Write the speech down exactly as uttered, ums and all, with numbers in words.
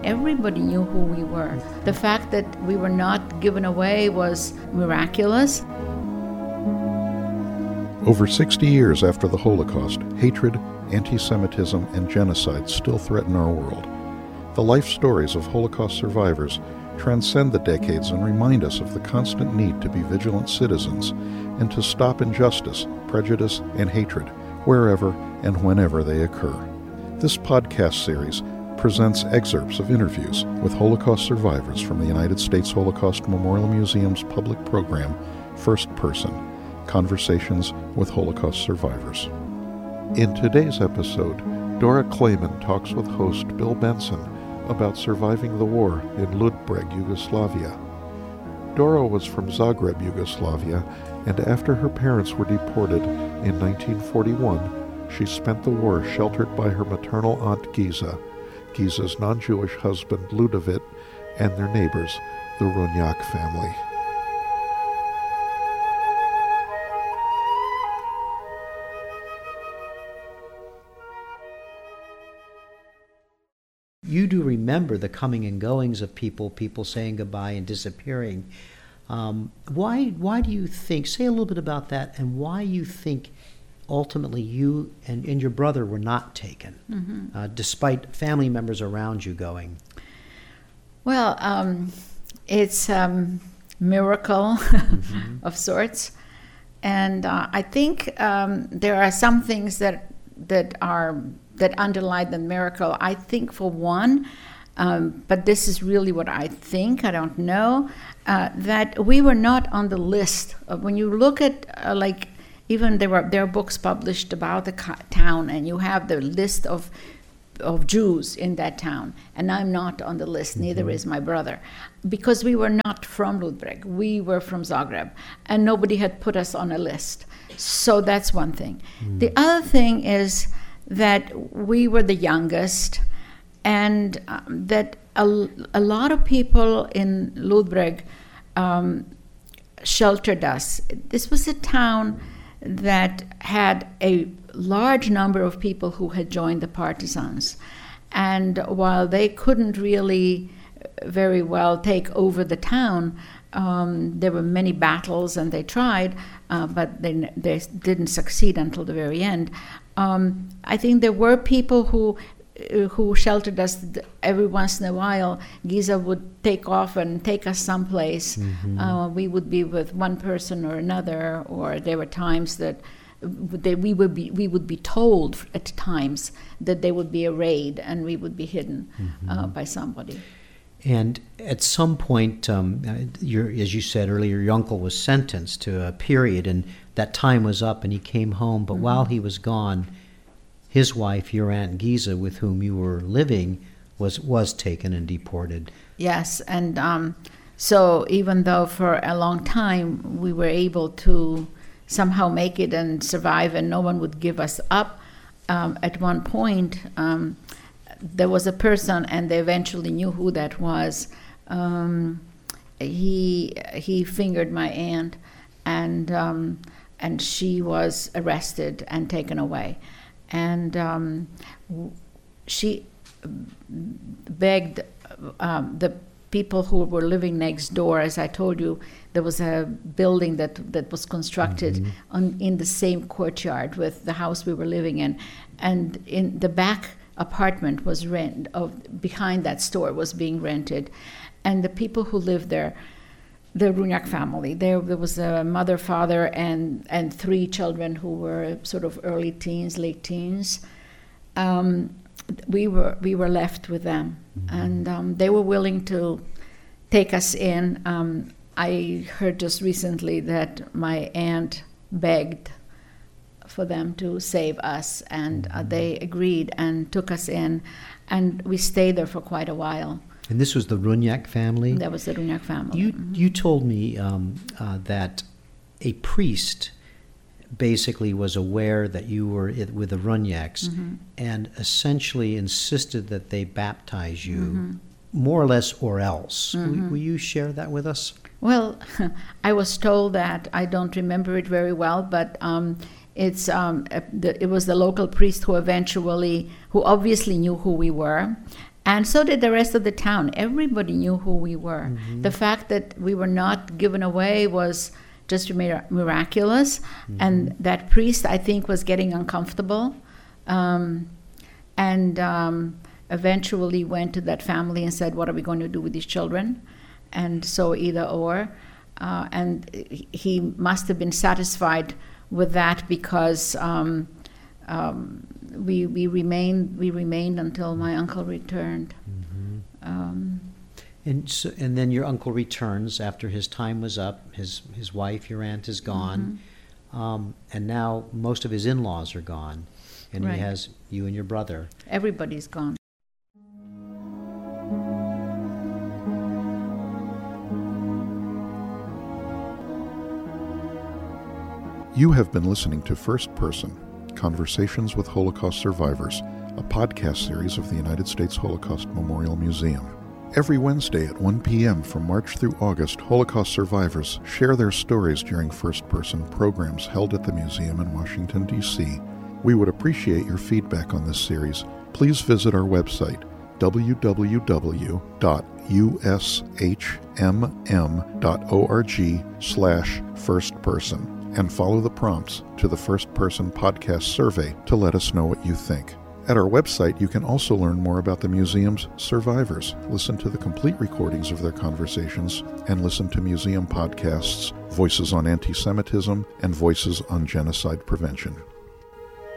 everybody knew who we were. The fact that we were not given away was miraculous. Over sixty years after the Holocaust, hatred, anti-Semitism, and genocide still threaten our world. The life stories of Holocaust survivors transcend the decades and remind us of the constant need to be vigilant citizens and to stop injustice, prejudice, and hatred wherever and whenever they occur. This podcast series presents excerpts of interviews with Holocaust survivors from the United States Holocaust Memorial Museum's public program, First Person, Conversations with Holocaust Survivors. In today's episode, Dora Kleeman talks with host Bill Benson about surviving the war in Ludbreg, Yugoslavia. Dora was from Zagreb, Yugoslavia, and after her parents were deported in nineteen forty-one, she spent the war sheltered by her maternal aunt Giza, Giza's non-Jewish husband Ludovic, and their neighbors, the Runyak family. You do remember the coming and goings of people, people saying goodbye and disappearing. Um, why why do you think, say a little bit about that, and why you think ultimately you and, and your brother were not taken, mm-hmm. uh, despite family members around you going? Well, um, it's a um, miracle mm-hmm. of sorts. And uh, I think um, there are some things that that are that underlie the miracle. I think for one, um, but this is really what I think, I don't know, uh, that we were not on the list. Of, when you look at, uh, like, even there were there are books published about the co- town, and you have the list of of Jews in that town, and I'm not on the list, mm-hmm. neither is my brother, because we were not from Ludbreg, we were from Zagreb, and nobody had put us on a list. So that's one thing. Mm. The other thing is that we were the youngest, and um, that a, a lot of people in Ludbreg um, sheltered us. This was a town that had a large number of people who had joined the partisans. And while they couldn't really very well take over the town, um, there were many battles and they tried, uh, but they, they didn't succeed until the very end. Um, I think there were people who uh, who sheltered us every once in a while. Giza would take off and take us someplace. Mm-hmm. Uh, we would be with one person or another, or there were times that they, we would be we would be told at times that there would be a raid and we would be hidden mm-hmm. uh, by somebody. And at some point, um, your, as you said earlier, your uncle was sentenced to a period, and that time was up, and he came home. But mm-hmm. while he was gone, his wife, your Aunt Giza, with whom you were living, was was taken and deported. Yes, and um, so even though for a long time we were able to somehow make it and survive, and no one would give us up, um, at one point um, there was a person, and they eventually knew who that was. Um, he he fingered my aunt, and um, and she was arrested and taken away, and um, she begged um, the people who were living next door. As I told you, there was a building that that was constructed mm-hmm. on in the same courtyard with the house we were living in, and in the back apartment was rent of behind that store was being rented, and the people who lived there, the Runyak family, there there was a mother, father, and and three children who were sort of early teens, late teens. Um, we were we were left with them, mm-hmm. and um, they were willing to take us in. Um, I heard just recently that my aunt begged for them to save us, and uh, they agreed and took us in, and we stayed there for quite a while. And this was the Runyak family? That was the Runyak family. You mm-hmm. you told me um, uh, that a priest basically was aware that you were with the Runyaks mm-hmm. and essentially insisted that they baptize you, mm-hmm. more or less, or else. Mm-hmm. Will, will you share that with us? Well, I was told that. I don't remember it very well, but um, it's um, a, the, it was the local priest who eventually, who obviously knew who we were, And so did the rest of the town. Everybody knew who we were. Mm-hmm. The fact that we were not given away was just mir- miraculous. Mm-hmm. And that priest, I think, was getting uncomfortable. Um, and um, eventually went to that family and said, what are we going to do with these children? And so either or. Uh, and he must have been satisfied with that because um, um, we we remained we remained until my uncle returned. Mm-hmm. Um, and so, and then your uncle returns after his time was up. His his wife, your aunt, is gone, mm-hmm. um, and now most of his in-laws are gone, and right. he has you and your brother. Everybody's gone. You have been listening to First Person, Conversations with Holocaust Survivors, a podcast series of the United States Holocaust Memorial Museum. Every Wednesday at one p.m. from March through August, Holocaust survivors share their stories during First Person programs held at the museum in Washington, D C. We would appreciate your feedback on this series. Please visit our website, w w w dot u s h m m dot org slash first person. And follow the prompts to the First Person Podcast survey to let us know what you think. At our website, you can also learn more about the museum's survivors, listen to the complete recordings of their conversations, and listen to museum podcasts, Voices on Anti-Semitism and Voices on Genocide Prevention.